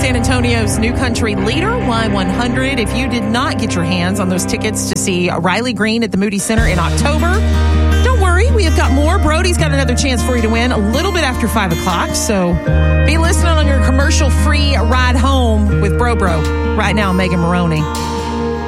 San Antonio's New Country Leader, Y100. If you did not get your hands on those tickets to see Riley Green at the Moody Center in October, don't worry, we have got more. Brody's got another chance for you to win a little bit after 5 o'clock. So be listening on your commercial-free ride home with Bro right now, Megan Maroney.